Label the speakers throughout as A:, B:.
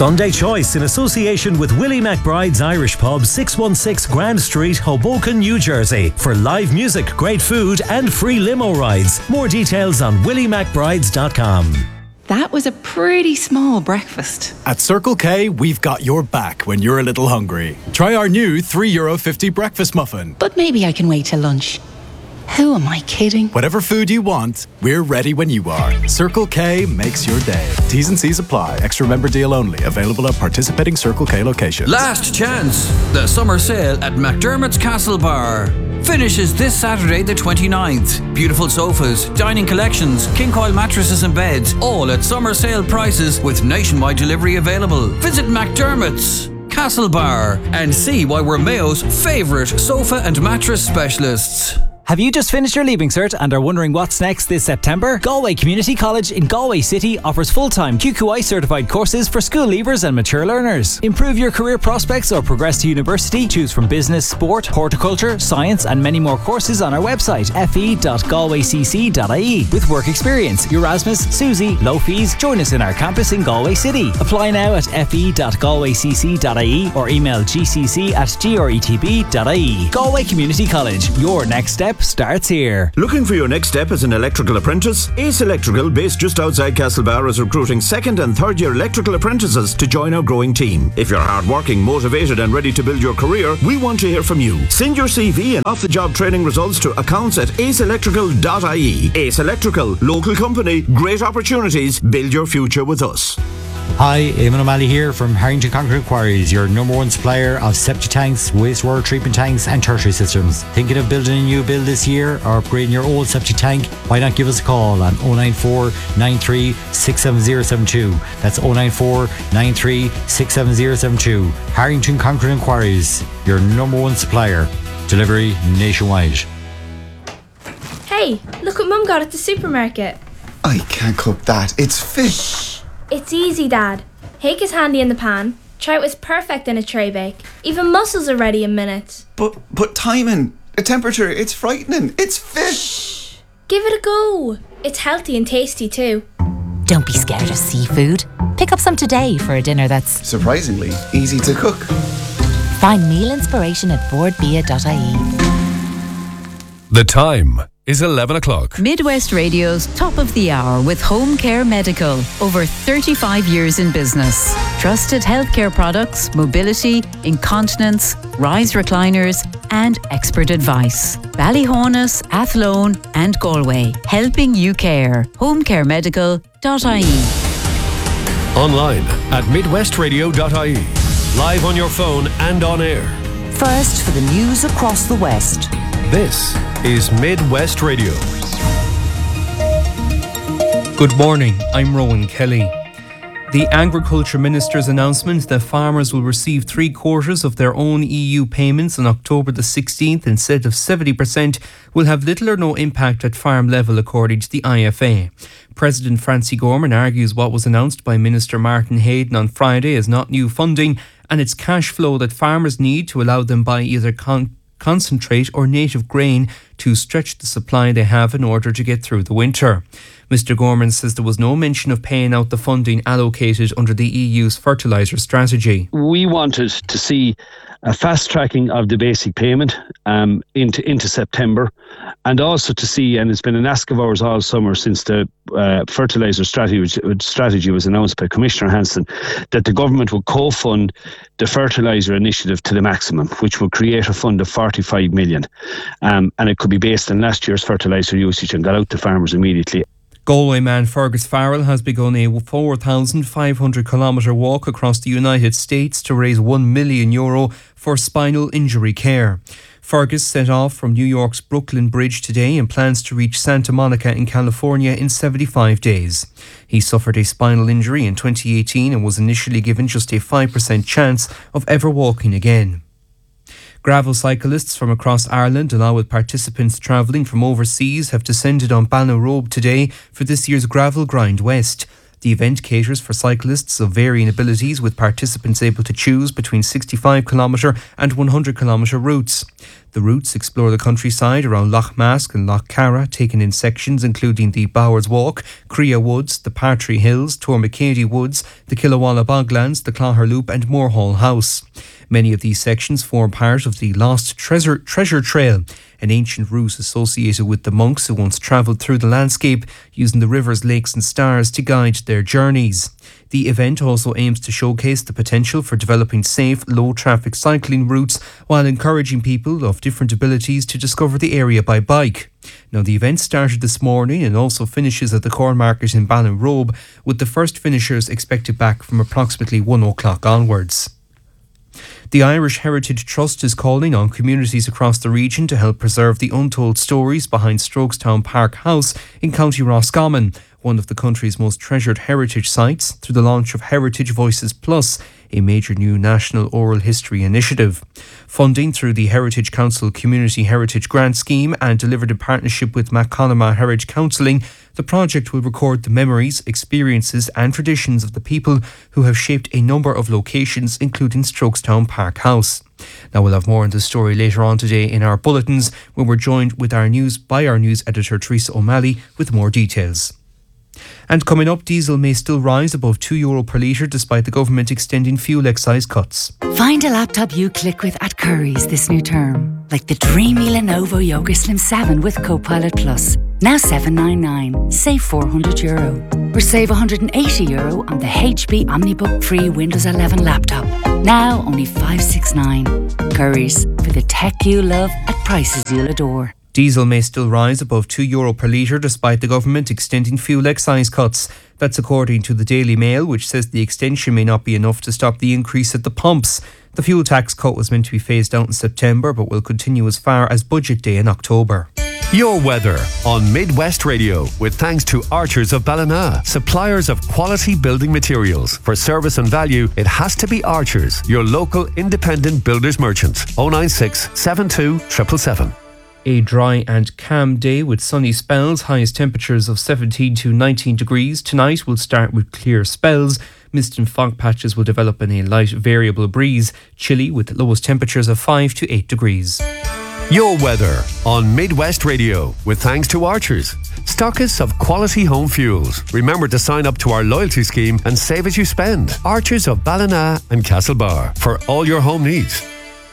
A: Sunday Choice in association with Willie McBride's Irish Pub, 616 Grand Street, Hoboken, New Jersey. For live music, great food and free limo rides. More details on williemcbrides.com.
B: That was a pretty small breakfast.
C: At Circle K, we've got your back when you're a little hungry. Try our new €3.50 breakfast muffin.
B: But maybe I can wait till lunch. Who am I kidding?
C: Whatever food you want, we're ready when you are. Circle K makes your day. T's and C's apply. Extra member deal only. Available at participating Circle K locations.
D: Last chance. The summer sale at McDermott's Castle Bar finishes this Saturday the 29th. Beautiful sofas, dining collections, king coil mattresses and beds, all at summer sale prices with nationwide delivery available. Visit McDermott's Castle Bar and see why we're Mayo's favourite sofa and mattress specialists.
E: Have you just finished your Leaving Cert and are wondering what's next this September? Galway Community College in Galway City offers full-time QQI certified courses for school leavers and mature learners. Improve your career prospects or progress to university. Choose from business, sport, horticulture, science and many more courses on our website fe.galwaycc.ie. With work experience, Erasmus, Susie, low fees. Join us in our campus in Galway City. Apply now at fe.galwaycc.ie or email gcc@gretb.ie. Galway Community College, your next step starts here.
F: Looking for your next step as an electrical apprentice? Ace Electrical, based just outside Castlebar, is recruiting second and third year electrical apprentices to join our growing team. If you're hardworking, motivated and ready to build your career, we want to hear from you. Send your CV and off-the-job training results to accounts@aceelectrical.ie. Ace Electrical, local company, great opportunities, build your future with us.
G: Hi, Eamon O'Malley here from Harrington Concrete Quarries, your number one supplier of septic tanks, wastewater treatment tanks and tertiary systems. Thinking of building a new build this year or upgrading your old septic tank? Why not give us a call on 094 93 67072. That's 094 93 67072. Harrington Concrete Quarries, your number one supplier. Delivery nationwide.
H: Hey, look what Mum got at the supermarket.
I: I can't cook that. It's fish.
H: It's easy, Dad. Hake is handy in the pan. Trout is perfect in a tray bake. Even mussels are ready in minutes.
I: But timing, a temperature, it's frightening. It's fish.
H: Give it a go. It's healthy and tasty too.
J: Don't be scared of seafood. Pick up some today for a dinner that's
I: surprisingly easy to cook.
J: Find meal inspiration at boardbia.ie.
K: The time is 11 o'clock.
L: Midwest Radio's Top of the Hour with Home Care Medical. Over 35 years in business. Trusted healthcare products, mobility, incontinence, rise recliners and expert advice. Ballyhonus, Athlone and Galway. Helping you care. homecaremedical.ie.
K: Online at midwestradio.ie. Live on your phone and on air.
M: First for the news across the West.
K: This is Midwest Radio.
N: Good morning, I'm Rowan Kelly. The Agriculture Minister's announcement that farmers will receive 3/4 of their own EU payments on October the 16th instead of 70% will have little or no impact at farm level, according to the IFA. President Francie Gorman argues what was announced by Minister Martin Hayden on Friday is not new funding and it's cash flow that farmers need to allow them buy either concentrate or native grain to stretch the supply they have in order to get through the winter. Mr Gorman says there was no mention of paying out the funding allocated under the EU's fertiliser strategy.
O: We wanted to see a fast tracking of the basic payment into September, and also to see, and it's been an ask of ours all summer since the fertiliser strategy was announced by Commissioner Hansen, that the government would co-fund the fertiliser initiative to the maximum, which will create a fund of 45 million, and it could be based on last year's fertiliser usage and got out to farmers immediately.
N: Galway man Fergus Farrell has begun a 4,500 kilometre walk across the United States to raise €1 million for spinal injury care. Fergus set off from New York's Brooklyn Bridge today and plans to reach Santa Monica in California in 75 days. He suffered a spinal injury in 2018 and was initially given just a 5% chance of ever walking again. Gravel cyclists from across Ireland, along with participants travelling from overseas, have descended on Ballinrobe today for this year's Gravel Grind West. The event caters for cyclists of varying abilities, with participants able to choose between 65km and 100km routes. The routes explore the countryside around Lough Mask and Lough Carra, taken in sections including the Bowers Walk, Crea Woods, the Partry Hills, Tormacady Woods, the Killawalla Boglands, the Clogher Loop and Moorhall House. Many of these sections form part of the Lost Treasure Trail, an ancient route associated with the monks who once travelled through the landscape, using the rivers, lakes and stars to guide their journeys. The event also aims to showcase the potential for developing safe, low-traffic cycling routes while encouraging people of different abilities to discover the area by bike. Now, the event started this morning and also finishes at the Corn Market in Ballinrobe, with the first finishers expected back from approximately 1 o'clock onwards. The Irish Heritage Trust is calling on communities across the region to help preserve the untold stories behind Strokestown Park House in County Roscommon, one of the country's most treasured heritage sites, through the launch of Heritage Voices Plus, a major new national oral history initiative. Funding through the Heritage Council Community Heritage Grant Scheme and delivered in partnership with McConaughey Heritage Counselling, the project will record the memories, experiences and traditions of the people who have shaped a number of locations, including Strokestown Park House. Now, we'll have more on this story later on today in our bulletins, when we're joined with our news editor Teresa O'Malley with more details. And coming up, diesel may still rise above €2 per litre despite the government extending fuel excise cuts.
B: Find a laptop you click with at Currys this new term, like the dreamy Lenovo Yoga Slim 7 with Copilot Plus. Now $799, save €400. Or save €180 on the HP OmniBook Free Windows 11 laptop. Now only $569. Currys, for the tech you love at prices you'll adore.
N: Diesel may still rise above €2 per litre despite the government extending fuel excise cuts. That's according to the Daily Mail, which says the extension may not be enough to stop the increase at the pumps. The fuel tax cut was meant to be phased out in September, but will continue as far as Budget Day in October.
K: Your weather on Midwest Radio, with thanks to Archers of Ballina, suppliers of quality building materials. For service and value, it has to be Archers, your local independent builders merchant. 096 72 777.
N: A dry and calm day with sunny spells, highest temperatures of 17 to 19 degrees. Tonight will start with clear spells. Mist and fog patches will develop in a light variable breeze. Chilly with lowest temperatures of 5 to 8 degrees.
K: Your weather on Midwest Radio, with thanks to Archers, stockists of quality home fuels. Remember to sign up to our loyalty scheme and save as you spend. Archers of Ballina and Castlebar, for all your home needs.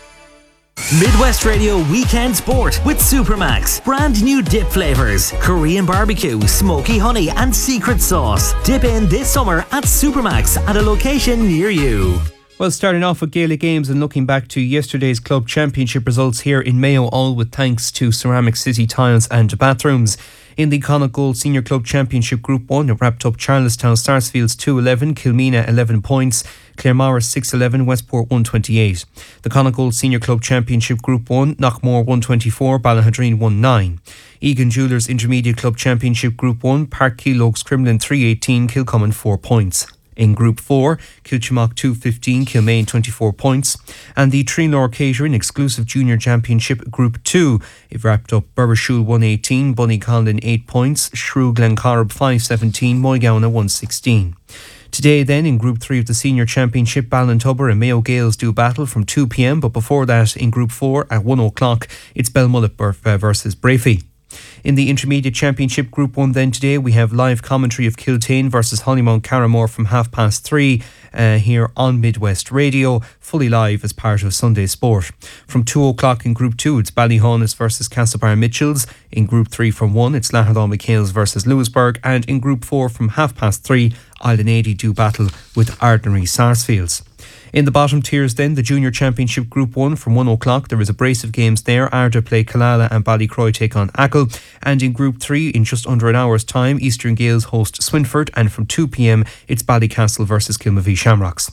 A: Midwest Radio Weekend Sport with Supermax. Brand new dip flavours: Korean barbecue, smoky honey and secret sauce. Dip in this summer at Supermax at a location near you.
N: Well, starting off with Gaelic games and looking back to yesterday's club championship results here in Mayo, all with thanks to Ceramic City tiles and bathrooms. In the Connacht Gold Senior Club Championship Group 1, it wrapped up Charlestown Sarsfields 2-11, Kilmena 11 points, Claremorris 6-11, Westport 128. The Connacht Gold Senior Club Championship Group 1, Knockmore 124, Ballahadreen 1-9. Egan Jewellers Intermediate Club Championship Group 1, Park Keeloaks Crumlin 3-18, Kilcommon 4 points. In Group 4, Kilchimock 2-15, Kilmaine 24 points. And the Trinor Catering Exclusive Junior Championship Group 2, it wrapped up Burbershul 118, Bunnyconlin 8 points, Shrew Glencorrib 5-17, Moygown 116. Today then, in Group 3 of the Senior Championship, Ballintubber and Mayo Gales do battle from 2 p.m, but before that, in Group 4 at 1 o'clock, it's Belmullet versus Brafey. In the Intermediate Championship Group 1 then today, we have live commentary of Kiltane versus Hollymount Carramore from 3:30 here on Midwest Radio, fully live as part of Sunday Sport. From 2 o'clock in Group 2, it's Ballyhaunis versus Castlebar Mitchells. In Group 3 from 1, it's Lahadall McHale's versus Lewisburg. And in Group 4 from 3:30, Island 80 do battle with Ardnary Sarsfields. In the bottom tiers then, the Junior Championship Group 1 from 1 o'clock, there is a brace of games there. Ardra play Killala and Ballycroy take on Achill. And in Group 3, in just under an hour's time, Eastern Gales host Swinford, and from 2 p.m, it's Ballycastle versus Kilmavie Shamrocks.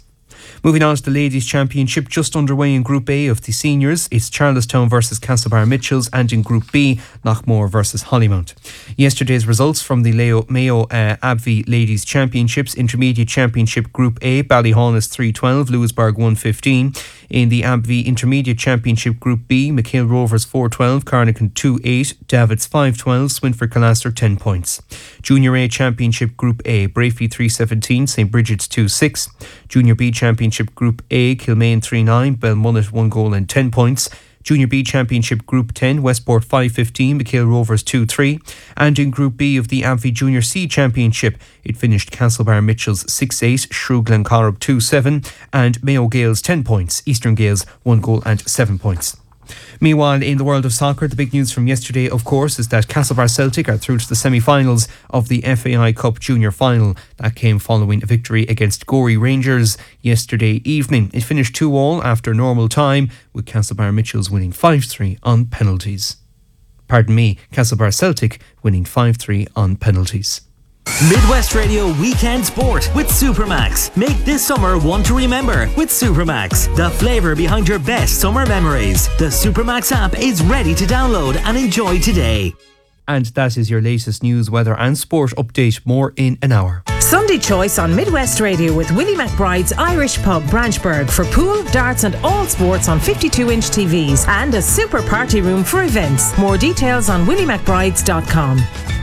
N: Moving on to the Ladies' Championship, just underway in Group A of the seniors. It's Charlestown versus Castlebar Mitchells, and in Group B, Knockmore versus Hollymount. Yesterday's results from the Mayo Abvie Ladies' Championships. Intermediate Championship Group A, Ballyhaunis 312, Lewisburg 115. In the Abvie Intermediate Championship Group B, McHale Rovers 412, Carnican 2-8, Davids 512, Swinford Calaster 10 points. Junior A Championship Group A, Brafey 317, St. Bridget's 2-6. Junior B Championship Group A, Kilmaine 3-9, Belmunnet 1 goal and 10 points. Junior B Championship Group 10, Westport 5-15, McHale Rovers 2-3. And in Group B of the Abvie Junior C Championship, it finished Castlebar Mitchells 6-8, Shrew Glencorrib 2-7, and Mayo Gales 10 points, Eastern Gales 1 goal and 7 points. Meanwhile, in the world of soccer, the big news from yesterday, of course, is that Castlebar Celtic are through to the semi-finals of the FAI Cup Junior Final. That came following a victory against Gorey Rangers yesterday evening. It finished 2-2 after normal time, with Castlebar Mitchells winning 5-3 on penalties. Castlebar Celtic winning 5-3 on penalties.
A: Midwest Radio Weekend Sport with Supermax. Make this summer one to remember with Supermax. The flavour behind your best summer memories. The Supermax app is ready to download and enjoy today.
N: And that is your latest news, weather and sport update. More in an hour.
P: Sunday choice on Midwest Radio with Willie McBride's Irish Pub Branchburg for pool, darts and all sports on 52-inch TVs and a super party room for events. More details on williemcbrides.com.